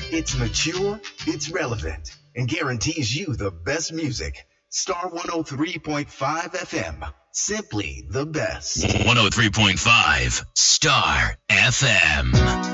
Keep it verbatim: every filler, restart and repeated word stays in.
It's mature, it's relevant, and guarantees you the best music. Star one oh three point five F M. Simply the best. one oh three point five Star F M.